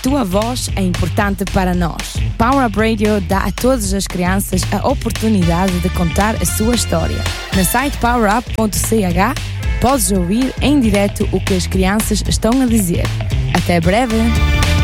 tua voz é importante para nós. Power Up Radio dá a todas as crianças a oportunidade de contar a sua história. No site powerup.ch podes ouvir em direto o que as crianças estão a dizer. Até breve!